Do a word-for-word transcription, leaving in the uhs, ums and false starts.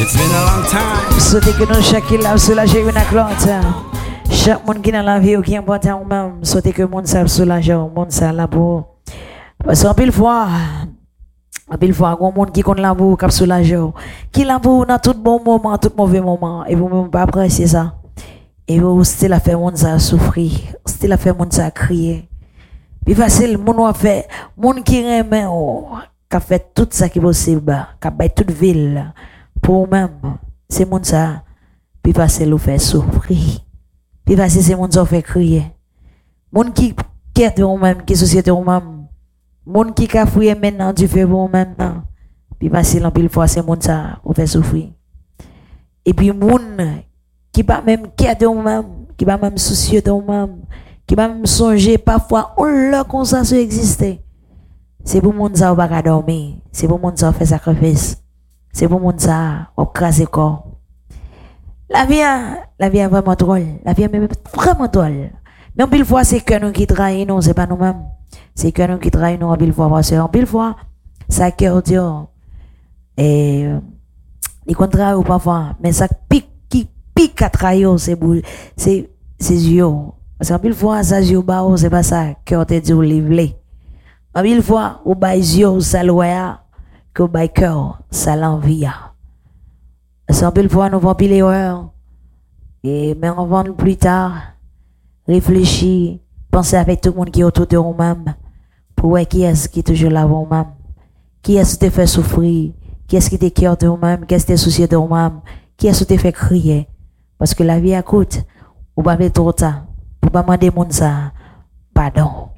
It's been a long time. Souhaitez que nous chacun l'a soulager une avec l'autre. Chaque monde qui dans la vie ou qui est important ou même, souhaitez que le monde ça soulager, le monde ça là pour. Parce qu'en pile fois, en pile fois, il y a un monde qui compte là pour, qui soulager, qui là pour dans tout bon moment, tout mauvais moment, et vous même pas apprécier ça. Et vous still la faire monde ça souffrir, still la faire monde ça crier. Puis facile, monde a fait, monde qui remet, qui a fait tout ça qui est possible, qui a fait toute ville pour même, c'est monde ça. Puis facile vous fait souffrir. Puis facile c'est monde ça fait crier. Monde qui quête ou même, qui société ou même, monde qui a fouillé maintenant du fait pour même. Puis facile en pile fois c'est monde ça vous fait souffrir. Et puis monde qui pas même quête ou même, qui pas même soucieux de même, qui va même songer parfois on l'a comme ça ça exister. C'est pour monde ça pas dormir, c'est pour monde ça faire sacrifice. C'est pour monde ça au craser corps. La vie la vie est vraiment drôle, la vie est même vraiment drôle. Mais en pile fois c'est que nous qui trahissons, non, c'est pas nous-mêmes. C'est que nous qui trahissons en pile fois parce que en pile fois ça cœur dur et les contrats ou parfois mais ça pique qui pique à trahir c'est c'est c'est yeux. Parce qu'en pile fois, ça yeux bas, c'est pas ça que on te dit ou livrer. En pile fois, ou bas yeux, ça loya, que ou bas cœur, ça l'envie. Parce qu'en pile fois, nous vont pile erreur. Et, mais on va plus tard, réfléchir, penser avec tout le monde qui est autour de nous-mêmes, pour voir qui est-ce qui est toujours là pour nous-mêmes. Qui est-ce qui te fait souffrir? Qui est-ce qui te cœur de nous-mêmes? Qui est-ce qui te soucie de nous-mêmes? Qui est-ce qui te fait crier? Parce que la vie a coûte, ou pas trop tard. Pour pas demander mon ça, pardon.